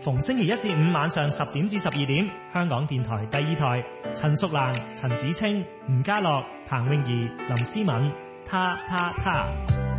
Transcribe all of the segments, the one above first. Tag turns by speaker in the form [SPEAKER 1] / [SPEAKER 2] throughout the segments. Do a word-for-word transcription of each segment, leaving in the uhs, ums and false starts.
[SPEAKER 1] 逢星期一至五晚上十點至十二點，香港電台第二台，陳淑蘭、陳子清、吳家樂、彭詠儀、林思敏，他他他。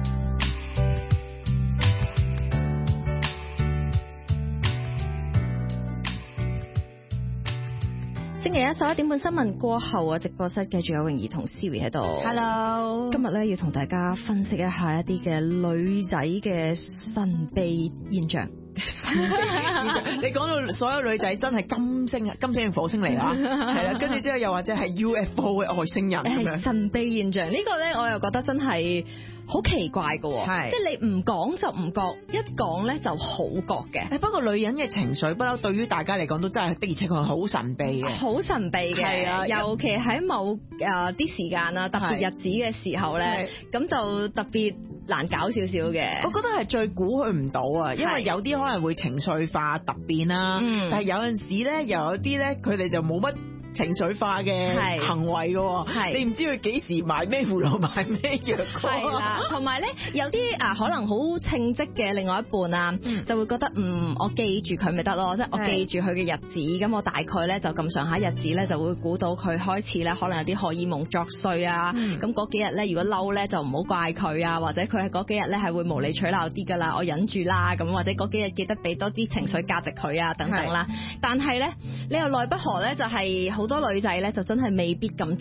[SPEAKER 2] 星期一十一點半新聞過後啊，直播室繼續有泳兒同 Siri 喺度。
[SPEAKER 3] Hello，
[SPEAKER 2] 今日咧要同大家分析一下一啲嘅女仔嘅神秘現象。
[SPEAKER 3] 你講到所有女仔真係金星、金星嘅火星嚟啦，係啦，跟住之後又或者係 U F O 嘅外星人咁樣。
[SPEAKER 2] 神秘現象呢個咧，我又覺得真係好奇怪嘅，即係你唔講就唔覺，一講咧就好覺嘅。
[SPEAKER 3] 不過女人嘅情緒不嬲，對於大家嚟講都真係的而且確好神秘嘅，
[SPEAKER 2] 好神秘嘅。係啊，尤其喺某誒啲時間啊，特別日子嘅時候咧，咁就特別難搞少少嘅。
[SPEAKER 3] 我覺得係最估佢唔到啊，因為有啲可能會情緒化突變啦，但係有陣時咧，又有啲咧，佢哋就冇乜情緒化嘅行為嘅，你唔知佢幾時買咩葫蘆買咩藥。
[SPEAKER 2] 係啦，同埋咧有啲啊可能好稱職嘅另外一半啊，嗯、就會覺得嗯我記住佢咪得咯，即係我記住佢嘅日子，咁我大概咧就咁上下日子咧就會估到佢開始咧可能有啲荷爾蒙作祟啊，咁嗰、嗯、幾日咧如果嬲咧就唔好怪佢啊，或者佢係嗰幾日咧係會無理取鬧啲噶啦，我忍住啦，咁或者嗰幾日記得俾多啲情緒價值佢啊等等啦。但係咧你又奈不何咧就係、是。好多女仔咧就真係未必咁